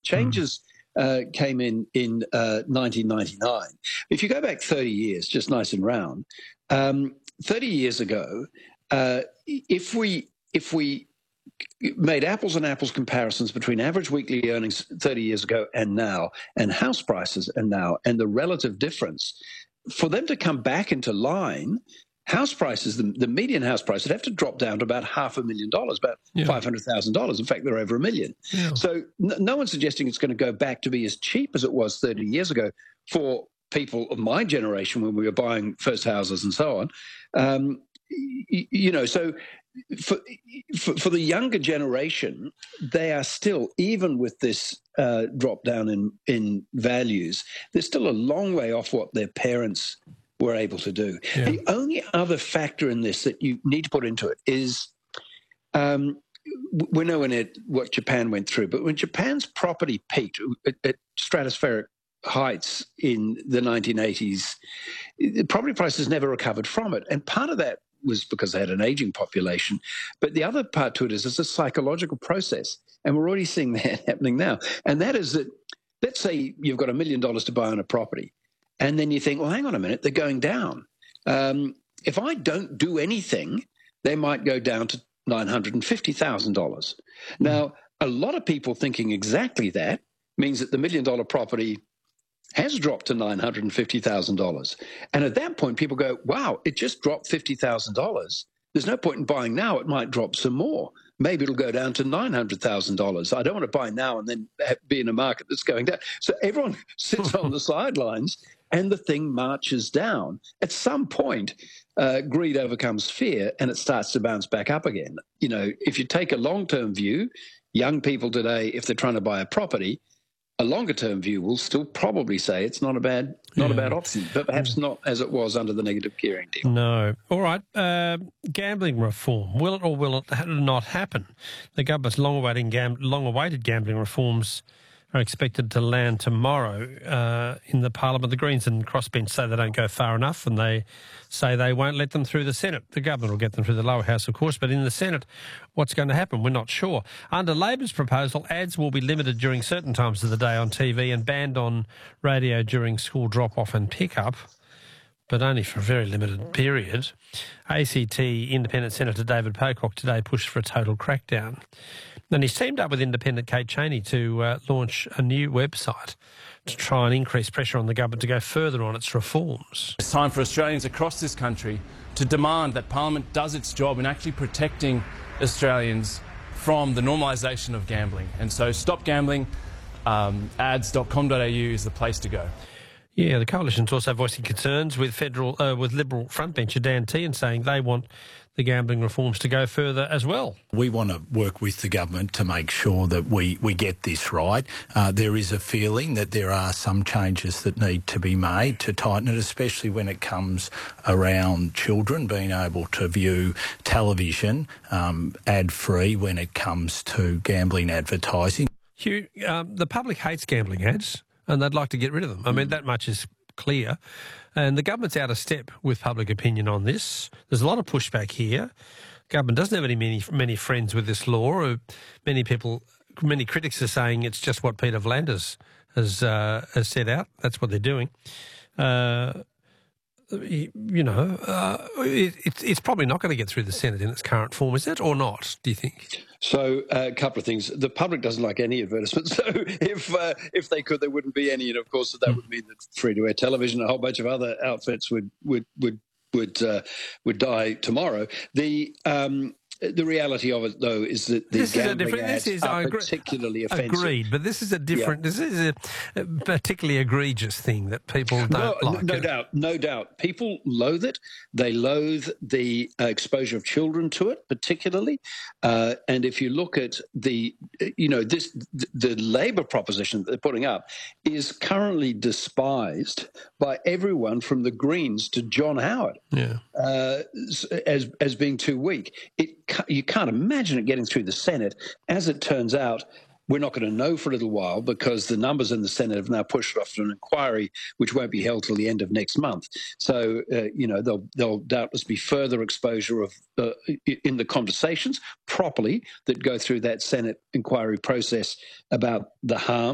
Changes came in 1999. If you go back 30 years, just nice and round, 30 years ago, if we made apples and apples comparisons between average weekly earnings 30 years ago and now, and house prices and now, and the relative difference, for them to come back into line, house prices, the median house price would have to drop down to about $500,000, about $500,000. In fact, they're over $1 million. Yeah. So no one's suggesting it's going to go back to be as cheap as it was 30 years ago for people of my generation when we were buying first houses and so on. So for the younger generation, they are still, even with this drop down in values, they're still a long way off what their parents were able to do. Yeah. The only other factor in this that you need to put into it is we know what Japan went through, but when Japan's property peaked at stratospheric heights in the 1980s, the property prices never recovered from it. And part of that was because they had an aging population. But the other part to it is it's a psychological process. And we're already seeing that happening now. And that is that, let's say you've got $1 million to buy on a property. And then you think, well, hang on a minute, they're going down. If I don't do anything, they might go down to $950,000. Now, a lot of people thinking exactly that means that the $1 million property has dropped to $950,000. And at that point, people go, wow, it just dropped $50,000. There's no point in buying now. It might drop some more. Maybe it'll go down to $900,000. I don't want to buy now and then be in a market that's going down. So everyone sits on the sidelines and the thing marches down. At some point, greed overcomes fear and it starts to bounce back up again. You know, if you take a long-term view, young people today, if they're trying to buy a property, a longer-term view will still probably say it's not a bad option, but perhaps not as it was under the negative gearing deal. No. All right. Gambling reform. Will it or will it not happen? The government's long-awaited gambling reforms are expected to land tomorrow in the Parliament. The Greens and Crossbench say they don't go far enough and they say they won't let them through the Senate. The government will get them through the lower house, of course, but in the Senate, what's going to happen? We're not sure. Under Labor's proposal, ads will be limited during certain times of the day on TV and banned on radio during school drop-off and pick-up, but only for a very limited period. ACT Independent Senator David Pocock today pushed for a total crackdown. And he's teamed up with Independent Kate Chaney to launch a new website to try and increase pressure on the government to go further on its reforms. It's time for Australians across this country to demand that Parliament does its job in actually protecting Australians from the normalisation of gambling. And so stop gambling, ads.com.au is the place to go. Yeah, the coalition's also voicing concerns with Liberal frontbencher Dan Tehan saying they want the gambling reforms to go further as well. We want to work with the government to make sure that we get this right. There is a feeling that there are some changes that need to be made to tighten it, especially when it comes around children being able to view television ad-free when it comes to gambling advertising. Hugh, the public hates gambling ads and they'd like to get rid of them. I mean, that much is clear. And the government's out of step with public opinion on this. There's a lot of pushback here. Government doesn't have many friends with this law. Many critics are saying it's just what Peter V'landers has set out. That's what they're doing. It's probably not going to get through the Senate in its current form, is it, or not, do you think? So a couple of things. The public doesn't like any advertisements. So if they could, there wouldn't be any. And of course, that would mean that free-to-air television, a whole bunch of other outfits would die tomorroh. The reality of it, though, is that the gambling ads are particularly offensive. Agreed, but this is a different. Yeah. This is a particularly egregious thing that people don't like. No doubt. People loathe it. They loathe the exposure of children to it, particularly. And if you look at the Labor proposition that they're putting up is currently despised by everyone from the Greens to John Howard. Yeah. As being too weak. You can't imagine it getting through the Senate. As it turns out, we're not going to know for a little while because the numbers in the Senate have now pushed off to an inquiry which won't be held till the end of next month. So, there'll doubtless be further exposure of in the conversations properly that go through that Senate inquiry process about the harm